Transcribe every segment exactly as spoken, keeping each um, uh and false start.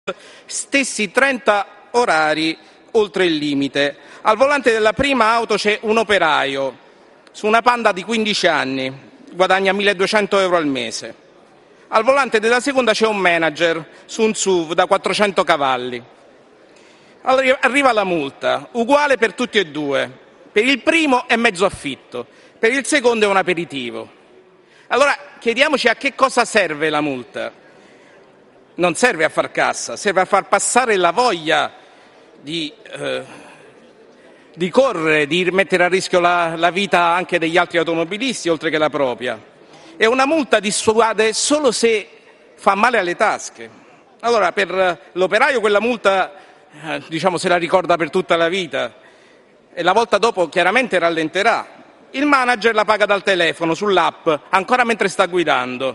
stessi trenta orari oltre il limite. Al volante della prima auto c'è un operaio su una Panda di quindici anni, guadagna milleduecento euro al mese. Al volante della seconda c'è un manager su un S U V da quattrocento cavalli. Allora arriva la multa, uguale per tutti e due. Per il primo è mezzo affitto, per il secondo è un aperitivo. Allora chiediamoci a che cosa serve la multa. Non serve a far cassa, serve a far passare la voglia di, eh, di correre, di mettere a rischio la, la vita anche degli altri automobilisti oltre che la propria. E una multa dissuade solo se fa male alle tasche. Allora per l'operaio quella multa eh, diciamo se la ricorda per tutta la vita e la volta dopo chiaramente rallenterà. Il manager la paga dal telefono, sull'app, ancora mentre sta guidando.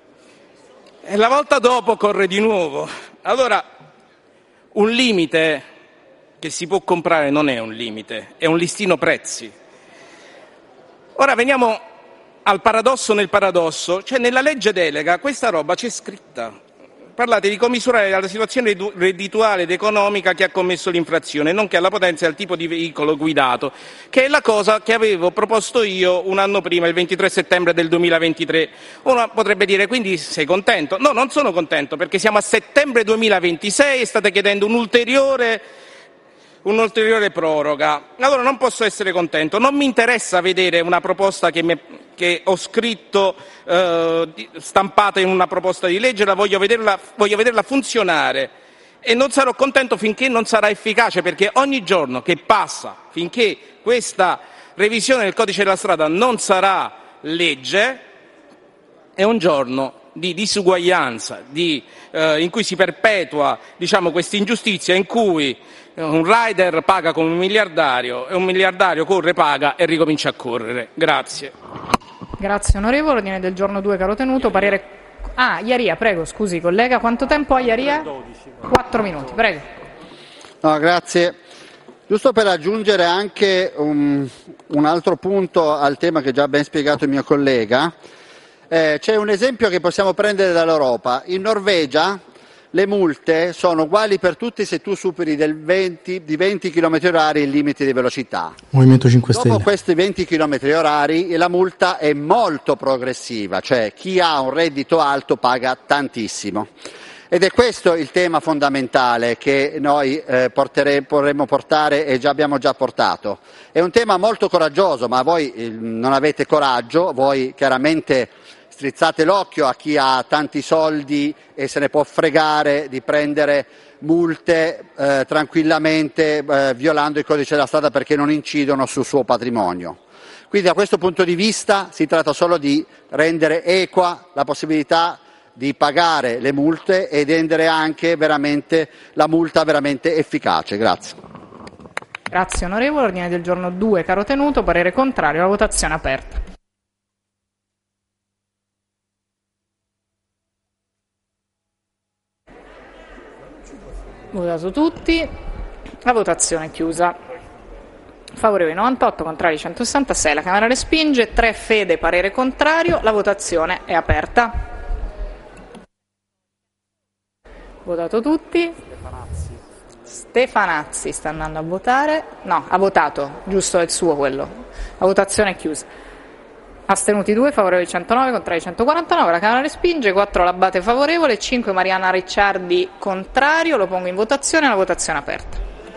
E la volta dopo corre di nuovo. Allora, un limite che si può comprare non è un limite, è un listino prezzi. Ora veniamo al paradosso nel paradosso, cioè nella legge delega questa roba c'è scritta. Parlate di commisurare la situazione reddituale ed economica che ha commesso l'infrazione, nonché alla potenza e al tipo di veicolo guidato, che è la cosa che avevo proposto io un anno prima, il ventitré settembre del duemilaventitré. Uno potrebbe dire, quindi sei contento? No, non sono contento, perché siamo a settembre duemilaventisei e state chiedendo un'ulteriore un'ulteriore proroga. Allora non posso essere contento, non mi interessa vedere una proposta che, me, che ho scritto eh, stampata in una proposta di legge, la voglio vederla, voglio vederla funzionare e non sarò contento finché non sarà efficace, perché ogni giorno che passa, finché questa revisione del codice della strada non sarà legge, è un giorno di disuguaglianza, di, eh, in cui si perpetua diciamo, questa ingiustizia in cui un rider paga come un miliardario e un miliardario corre, paga e ricomincia a correre. Grazie. Grazie onorevole. Ordine del giorno due, caro tenuto. Parere... Ah, Iaria, prego, scusi collega. Quanto tempo ha Iaria? Quattro minuti, prego. No, grazie. Giusto per aggiungere anche un, un altro punto al tema che già ben spiegato il mio collega. Eh, c'è un esempio che possiamo prendere dall'Europa. In Norvegia le multe sono uguali per tutti se tu superi del venti, di venti chilometri orari il limite di velocità. Movimento cinque Stelle. Dopo questi venti chilometri orari la multa è molto progressiva, cioè chi ha un reddito alto paga tantissimo. Ed è questo il tema fondamentale che noi eh, portere, vorremmo portare e già abbiamo già portato. È un tema molto coraggioso, ma voi eh, non avete coraggio, voi chiaramente strizzate l'occhio a chi ha tanti soldi e se ne può fregare di prendere multe eh, tranquillamente eh, violando il codice della strada perché non incidono sul suo patrimonio. Quindi da questo punto di vista si tratta solo di rendere equa la possibilità di pagare le multe e rendere anche veramente la multa veramente efficace. Grazie. Grazie onorevole. Ordine del giorno due, caro tenuto. Parere contrario. La votazione è aperta. Votato tutti, la votazione è chiusa. Favorevoli novantotto, contrari centosessantasei, la Camera respinge. tre Fede, parere contrario, la votazione è aperta. Votato tutti. Stefanazzi sta andando a votare, no, ha votato, giusto, è il suo quello. La votazione è chiusa. Astenuti due, favorevoli centonove, contrari centoquarantanove, la Camera respinge. quattro L'Abbate favorevole, cinque Mariana Ricciardi contrario, lo pongo in votazione, la votazione è aperta.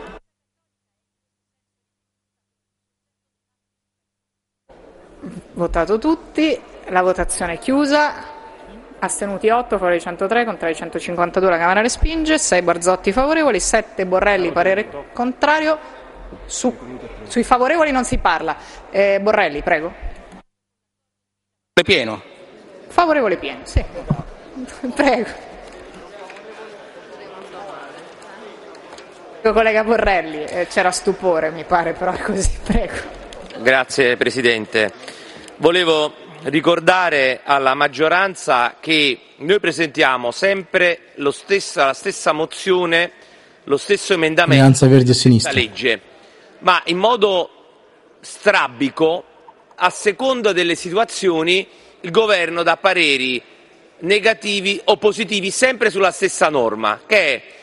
Votato tutti, la votazione è chiusa. Astenuti otto, favorevoli centotré, contrari centocinquantadue, la Camera respinge. sei Barzotti favorevoli, sette Borrelli, parere contrario. Su, sui favorevoli non si parla. Eh, Borrelli, prego. Pieno. Favorevole pieno, sì. Prego. Collega Borrelli, eh, c'era stupore, mi pare, però è così, prego. Grazie Presidente. Volevo ricordare alla maggioranza che noi presentiamo sempre lo stessa, la stessa mozione, lo stesso emendamento Alleanza Verdi e Sinistra. della legge, ma in modo strabico, a seconda delle situazioni, il Governo dà pareri negativi o positivi sempre sulla stessa norma, che è